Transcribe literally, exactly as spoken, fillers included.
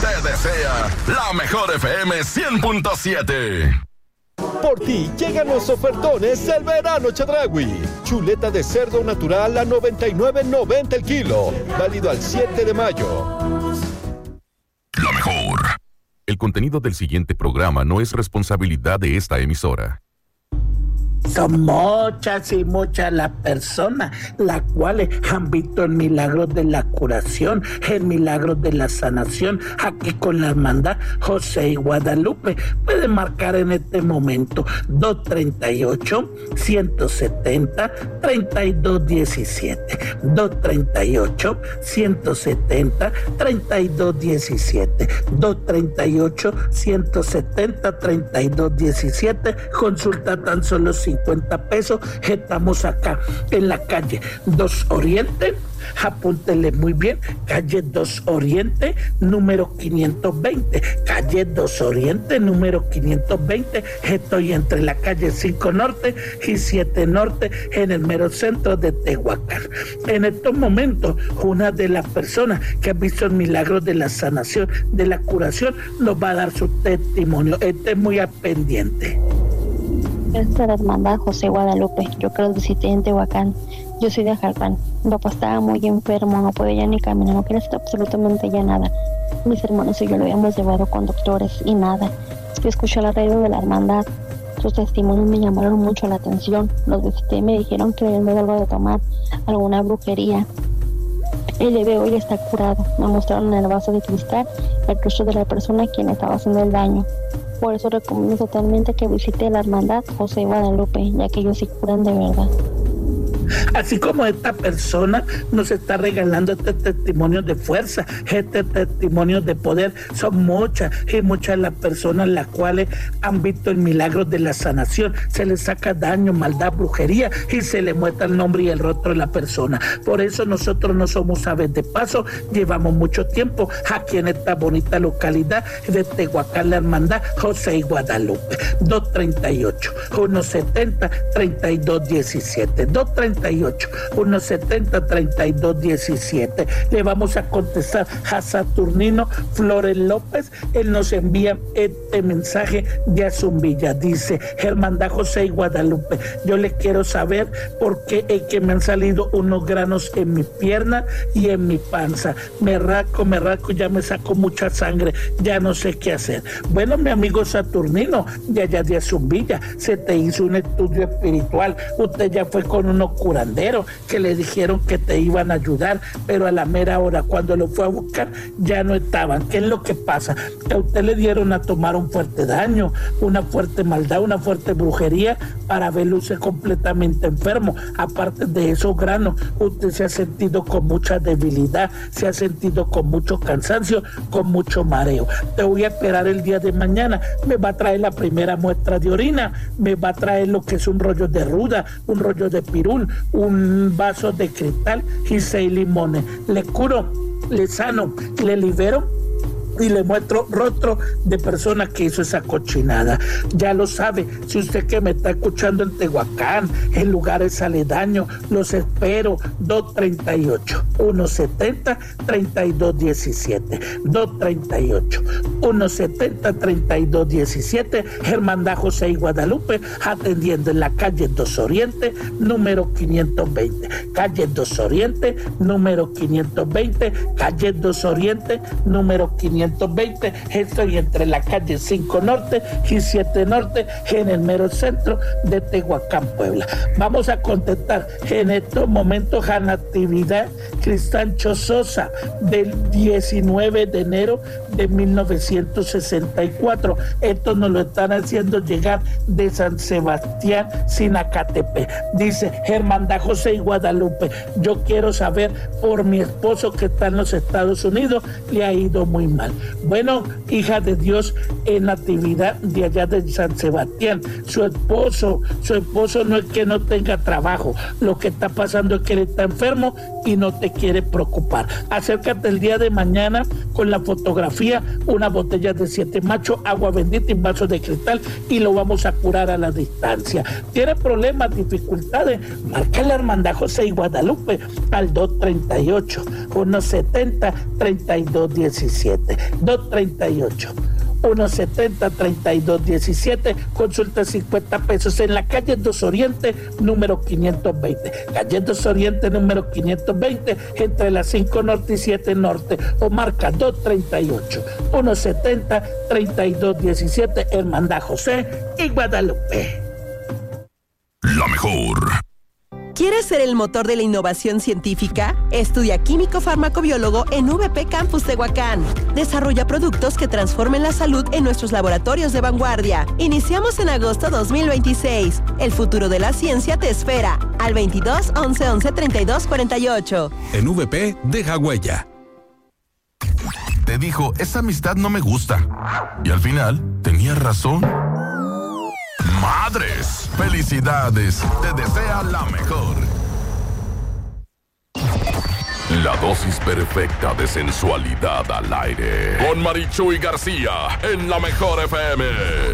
te desea la mejor F M cien punto siete. Por ti llegan los ofertones del verano Chedraui. Chuleta de cerdo natural a noventa y nueve noventa el kilo. Válido al siete de mayo. Lo mejor. El contenido del siguiente programa no es responsabilidad de esta emisora. Son muchas y muchas las personas las cuales han visto el milagro de la curación, el milagro de la sanación aquí con la hermandad José y Guadalupe. Pueden marcar en este momento dos treinta y ocho, ciento setenta, treinta y dos diecisiete. dos treinta y ocho, ciento setenta, treinta y dos diecisiete. dos treinta y ocho, ciento setenta, treinta y dos diecisiete. Consulta tan solo cincuenta pesos. Estamos acá en la calle dos Oriente. Apúntele muy bien, calle dos Oriente, número quinientos veinte. Calle dos Oriente, número quinientos veinte. Estoy entre la calle cinco Norte y siete Norte, en el mero centro de Tehuacán. En estos momentos, una de las personas que ha visto el milagro de la sanación, de la curación, nos va a dar su testimonio. Esté muy al pendiente. Esta es la hermandad José Guadalupe. Yo creo que visité en Tehuacán. Yo soy de Jalpan. Mi papá estaba muy enfermo, no podía ya ni caminar, no quería hacer absolutamente ya nada. Mis hermanos y yo lo habíamos llevado con doctores y nada. Yo escuché la radio de la hermandad. Sus testimonios me llamaron mucho la atención. Los visité y me dijeron que le había algo de tomar, alguna brujería. El día de hoy está curado. Me mostraron en el vaso de cristal el rostro de la persona a quien estaba haciendo el daño. Por eso recomiendo totalmente que visite la hermandad José Guadalupe, ya que ellos sí curan de verdad. Así como esta persona nos está regalando este testimonio de fuerza, este testimonio de poder, son muchas y muchas las personas las cuales han visto el milagro de la sanación. Se les saca daño, maldad, brujería y se le muestra el nombre y el rostro de la persona. Por eso nosotros no somos aves de paso, llevamos mucho tiempo aquí en esta bonita localidad de Tehuacán, la hermandad José y Guadalupe. dos treinta y ocho, uno setenta, treinta y dos diecisiete. dos treinta y ocho, uno setenta, treinta y dos diecisiete. Le vamos a contestar a Saturnino Flores López. Él nos envía este mensaje de Azumbilla. Dice: hermandad José y Guadalupe, yo le quiero saber por qué es que me han salido unos granos en mi pierna y en mi panza. Me rasco, me rasco, ya me saco mucha sangre, ya no sé qué hacer. Bueno, mi amigo Saturnino, de allá de Azumbilla, se te hizo un estudio espiritual. Usted ya fue con unos curanderos que le dijeron que te iban a ayudar, pero a la mera hora, cuando lo fue a buscar, ya no estaban. ¿Qué es lo que pasa? Que a usted le dieron a tomar un fuerte daño, una fuerte maldad, una fuerte brujería para verlo usted completamente enfermo. Aparte de esos granos, usted se ha sentido con mucha debilidad, se ha sentido con mucho cansancio, con mucho mareo. Te voy a esperar el día de mañana. Me va a traer la primera muestra de orina, me va a traer lo que es un rollo de ruda, un rollo de pirul, un vaso de cristal y seis limones. Le curo, le sano, le libero y le muestro rostro de persona que hizo esa cochinada. Ya lo sabe, si usted que me está escuchando en Tehuacán, en lugares aledaños, los espero. Dos treinta y ocho, uno setenta, treinta y dos diecisiete. dos treinta y ocho, uno setenta, treinta y dos diecisiete. Hermandad José y Guadalupe, atendiendo en la calle dos Oriente, número quinientos veinte. Calle dos Oriente, número quinientos veinte. Calle dos Oriente, número quinientos veinte. Estoy entre la calle cinco Norte y siete Norte, en el mero centro de Tehuacán, Puebla. Vamos a contestar en estos momentos a Natividad Cristancho Sosa, del diecinueve de enero de mil novecientos sesenta y cuatro. Esto nos lo están haciendo llegar de San Sebastián, Sinacatepe. Dice: hermandad José y Guadalupe, yo quiero saber por mi esposo que está en los Estados Unidos, le ha ido muy mal. Bueno, hija de Dios, en Natividad de allá de San Sebastián, su esposo, su esposo no es que no tenga trabajo, lo que está pasando es que él está enfermo y no te quiere preocupar. Acércate el día de mañana con la fotografía, una botella de siete machos, agua bendita y un vaso de cristal, y lo vamos a curar a la distancia. ¿Tiene problemas, dificultades? Marca la hermandad José y Guadalupe al dos treinta y ocho, uno setenta, treinta y dos diecisiete. dos treinta y ocho. uno setenta, treinta y dos diecisiete, consulta cincuenta pesos en la calle dos Oriente, número quinientos veinte. Calle dos Oriente, número quinientos veinte, entre las cinco Norte y siete Norte, o marca dos treinta y ocho, uno setenta, treinta y dos diecisiete, Hermandad José y Guadalupe. La mejor. ¿Quieres ser el motor de la innovación científica? Estudia químico farmacobiólogo en V P Campus Tehuacán. Desarrolla productos que transformen la salud en nuestros laboratorios de vanguardia. Iniciamos en agosto dos mil veintiséis. El futuro de la ciencia te espera. Al veintidós, once, once, treinta y dos, cuarenta y ocho. En V P, deja huella. Te dijo, esa amistad no me gusta. Y al final, tenía razón. ¡Madres! ¡Felicidades! Te desea la mejor. La dosis perfecta de sensualidad al aire. Con Marichuy García en La Mejor F M.